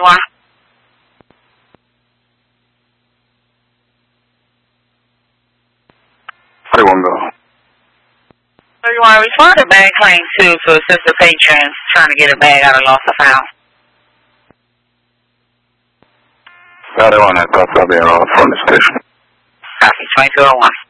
31. Go. 31, respond to bag claim 2 to assist the patrons trying to get a bag out of lost or found. 31, that's also being off from the station. Copy, 2201.